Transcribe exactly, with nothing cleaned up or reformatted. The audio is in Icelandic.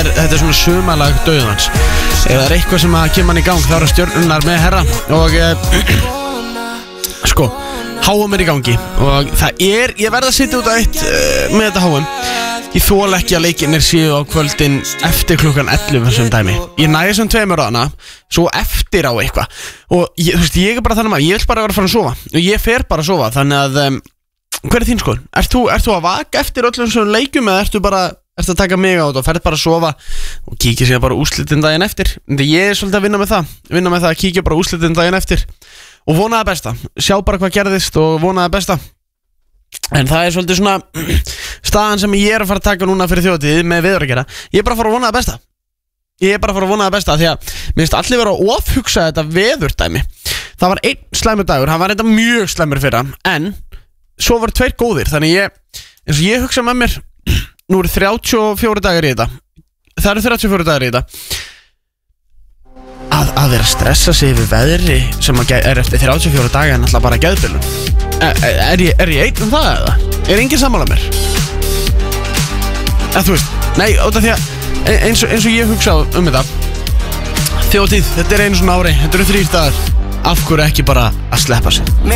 er, þetta er svona sumarlag dauðans. Ef það er eitthvað sem að kemur hann í gang, þá eru stjörnurnar með herra. Og uh, sko, H M er í gangi. Og það er, ég verð að sitja út á eitt uh, með þetta H M. Ég þól ekki að leikinnir séu á kvöldin eftir klukkan ellefu sem dæmi. Ég næði sem tveimur á hana, svo eftir á eitthvað. Og ég, þú veist, ég er bara þannig að ég vil bara vera að fara að sofa. Og ég fer bara að sofa, þannig að um, hver er þín skoðun? Ert þú, ert þú að vaka eftir öllum svona leikum eða ertu bara, ertu að taka mig á þetta og ferð bara að sofa og kíkja síðan bara úrslitin daginn eftir? Þegar ég er svolítið að vinna með það, vinna með það að kíkja bara úrslitin daginn eftir og vona það besta, sjá bara hvað gerðist og vona það besta. En það er svolítið svona staðan sem ég er að fara að taka núna fyrir þjóðatíð með viður að gera. Ég er bara að fara að vona það besta. Ég er bara að fara að vona það besta því að mér finnst allir vera að ofhugsa þetta veðurdæmi. Það var einn slæmur dagur, hann var reynda mjög slæmur fyrir hann, en svo voru tveir góðir, þannig ég, eins og ég hugsa með mér, nú eru þrjátíu og fjórir dagar í þetta. Það eru þrjátíu og fjórir dagar í þetta. Að, að vera að stressa sig yfir veðri sem er eftir þrjátíu og fjórir dagar en alltaf bara geðbilun. Er, er, ég, er ég einn um það eða? Er enginn sammála mér? Eða þú veist, nei, út af því að eins og, eins og ég hugsa um þetta þjóðtíð, þetta er einu svona ári, þetta eru þrír dagar. Af hverju ekki bara að sleppa sig?